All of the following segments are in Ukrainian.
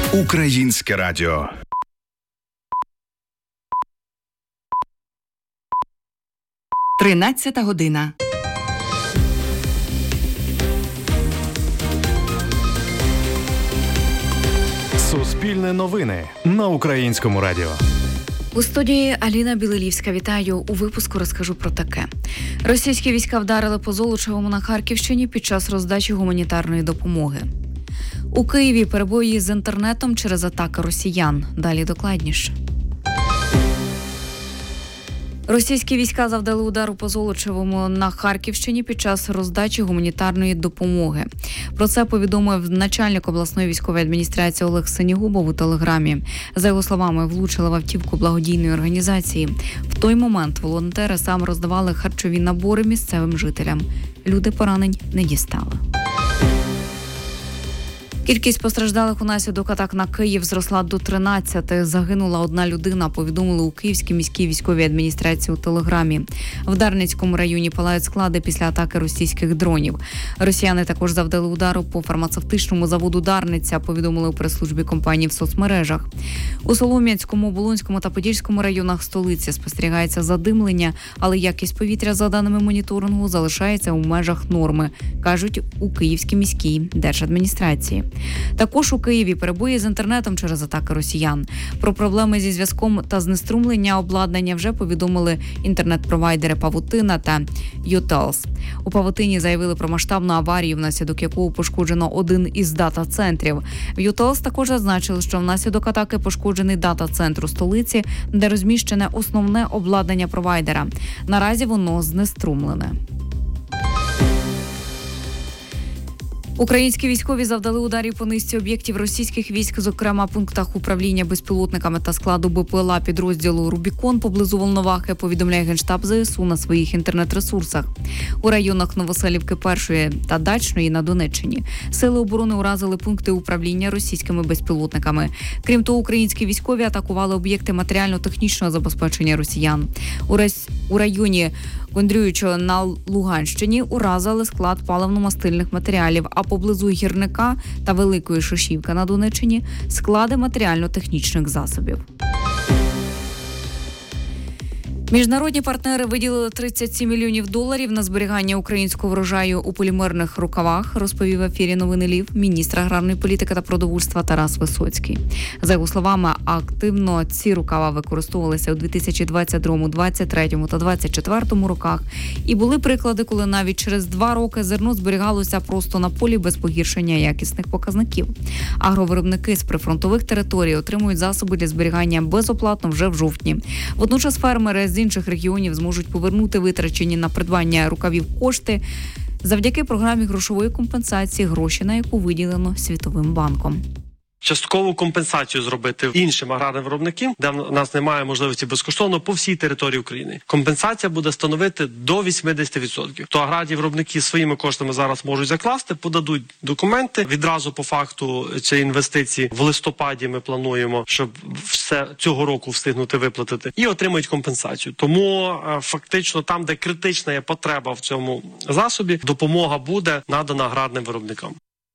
Українське радіо. Тринадцята година. Суспільне новини на Українському радіо. У студії Аліна Білилівська. Вітаю. У випуску розкажу про таке. Російські війська вдарили по Золочевому на Харківщині під час роздачі гуманітарної допомоги. У Києві перебої з інтернетом через атаки росіян. Далі докладніше. Російські війська завдали удару по Золочевому на Харківщині під час роздачі гуманітарної допомоги. Про це повідомив начальник обласної військової адміністрації Олег Синігубов у телеграмі. За його словами, влучили в автівку благодійної організації. В той момент волонтери саме роздавали харчові набори місцевим жителям. Люди поранень не дістали. Кількість постраждалих унаслідок атак на Київ зросла до 13. Загинула одна людина, повідомили у Київській міській військовій адміністрації у телеграмі. В Дарницькому районі палають склади після атаки російських дронів. Росіяни також завдали удару по фармацевтичному заводу «Дарниця», повідомили у прес-службі компанії в соцмережах. У Солом'янському, Оболонському та Подільському районах столиці спостерігається задимлення, але якість повітря, за даними моніторингу, залишається у межах норми, кажуть у Київській міській держадміністрації. Також у Києві перебої з інтернетом через атаки росіян. Про проблеми зі зв'язком та знеструмлення обладнання вже повідомили інтернет-провайдери Павутина та Ютелс. У Павутині заявили про масштабну аварію, внаслідок якого пошкоджено один із дата-центрів. В Ютелс також зазначили, що внаслідок атаки пошкоджений дата-центр у столиці, де розміщене основне обладнання провайдера. Наразі воно знеструмлене. Українські військові завдали ударів по низці об'єктів російських військ, зокрема пунктах управління безпілотниками та складу БПЛА підрозділу «Рубікон» поблизу Волновахи, повідомляє Генштаб ЗСУ на своїх інтернет-ресурсах. У районах Новоселівки 1 та Дачної на Донеччині сили оборони уразили пункти управління російськими безпілотниками. Крім того, українські військові атакували об'єкти матеріально-технічного забезпечення росіян. У районі Кондрюючого на Луганщині уразили склад паливно-мастильних матеріалів, а поблизу Гірника та Великої Шишівки на Донеччині – склади матеріально-технічних засобів. Міжнародні партнери виділили $37 мільйонів на зберігання українського врожаю у полімерних рукавах, розповів в ефірі «Новини Львів» міністр аграрної політики та продовольства Тарас Висоцький. За його словами, активно ці рукава використовувалися у 2022, 2023 та 2024 роках. І були приклади, коли навіть через 2 роки зерно зберігалося просто на полі без погіршення якісних показників. Агровиробники з прифронтових територій отримують засоби для зберігання безоплатно вже в жовтні. Водночас фермери з інших регіонів зможуть повернути витрачені на придбання рукавів кошти завдяки програмі грошової компенсації, гроші на яку виділено Світовим банком. Часткову компенсацію зробити іншим аграрним виробникам, де в нас немає можливості безкоштовно по всій території України. Компенсація буде становити до 80%. То аграрні виробники своїми коштами зараз можуть закласти, подадуть документи. Відразу по факту цієї інвестиції в листопаді ми плануємо, щоб все цього року встигнути виплатити, і отримують компенсацію. Тому фактично там, де критична є потреба в цьому засобі, допомога буде надана аграрним виробникам.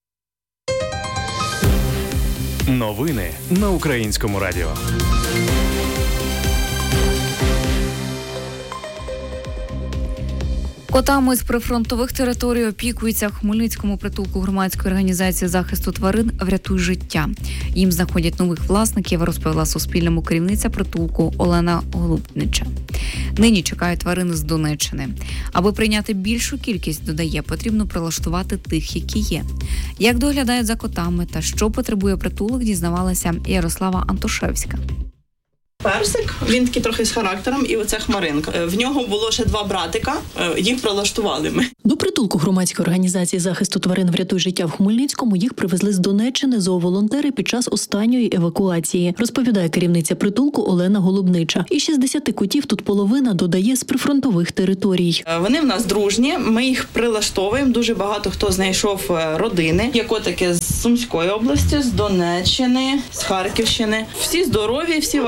Новини на Українському радіо. Котами з прифронтових територій опікуються в Хмельницькому притулку громадської організації захисту тварин «Врятуй життя». Їм знаходять нових власників, розповіла Суспільному керівниця притулку Олена Голубнича. Нині чекають тварини з Донеччини. Аби прийняти більшу кількість, додає, потрібно прилаштувати тих, які є. Як доглядають за котами та що потребує притулок, дізнавалася Ярослава Антошевська. Персик, він такий трохи з характером, і оце Хмаринка. В нього було ще 2 братика, їх прилаштували ми. До притулку громадської організації захисту тварин «Врятуй життя» в Хмельницькому їх привезли з Донеччини зооволонтери під час останньої евакуації, розповідає керівниця притулку Олена Голубнича. Із 60 котів тут половина, додає, з прифронтових територій. Вони в нас дружні, ми їх прилаштовуємо, дуже багато хто знайшов родини. Є котики з Сумської області, з Донеччини, з Харківщини. Всі здорові, всі вакциновані.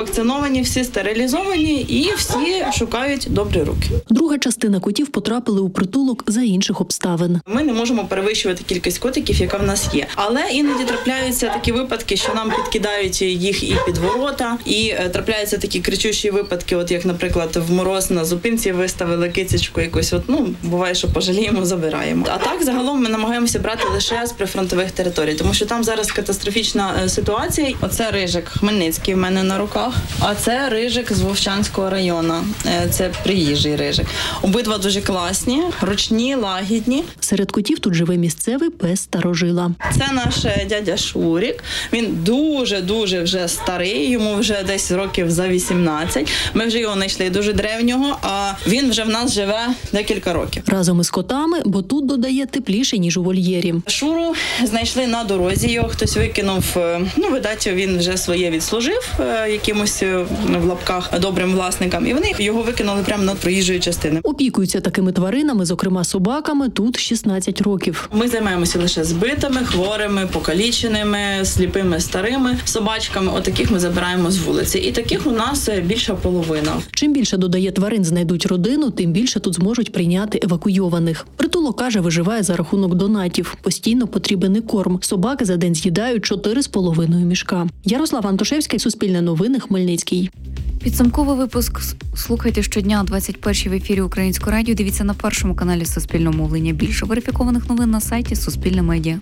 вакциновані, всі стерилізовані і всі шукають добрі руки. Друга частина котів потрапили у притулок за інших обставин. Ми не можемо перевищувати кількість котиків, яка в нас є. Але іноді трапляються такі випадки, що нам підкидають їх і під ворота, і трапляються такі кричущі випадки, от як, наприклад, в мороз на зупинці виставили кицечку якусь, буває, що пожаліємо, забираємо. А так, загалом, ми намагаємося брати лише з прифронтових територій, тому що там зараз катастрофічна ситуація. Оце рижик Хмельницький в мене на руках, а це рижик з Вовчанського району. Це приїжджий рижик. Обидва дуже класні, ручні, лагідні. Серед котів тут живе місцевий пес старожила. Це наш дядя Шурік. Він дуже вже старий, йому вже десь років за 18. Ми вже його знайшли дуже древнього, а він вже в нас живе декілька років. Разом із котами, бо тут, додає, тепліше, ніж у вольєрі. Шуру знайшли на дорозі, його хтось викинув, видать, він вже своє відслужив якимось, в лапках, добрим власникам, і вони його викинули прямо над проїжджою частиною. Опікуються такими тваринами, зокрема собаками, тут 16 років. Ми займаємося лише збитими, хворими, покаліченими, сліпими, старими собачками. Отаких ми забираємо з вулиці. І таких у нас більша половина. Чим більше, додає, тварин знайдуть родину, тим більше тут зможуть прийняти евакуйованих. Притулок, каже, виживає за рахунок донатів. Постійно потрібен і корм. Собаки за день з'їдають 4,5 мішка. Ярослава Антошевська, Суспільне новини, Хмельницький. Підсумковий випуск слухайте щодня о 21-й в ефірі Українського радіо. Дивіться на першому каналі Суспільного мовлення. Більше верифікованих новин на сайті Суспільне медіа.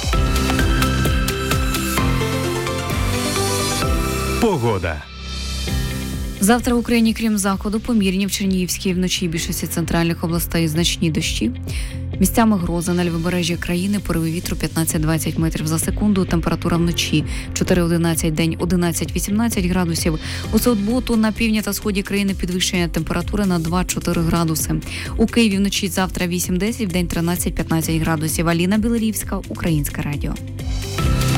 Погода. Завтра в Україні, крім заходу, помірні в Чернігівській, вночі більшості центральних областей значні дощі. Місцями грози на лівобережжі країни, пориви вітру 15-20 метрів за секунду, температура вночі 4-11, день 11-18 градусів. У суботу на півдні та сході країни підвищення температури на 2-4 градуси. У Києві вночі завтра 8-10, день 13-15 градусів. Аліна Білорівська, Українське радіо.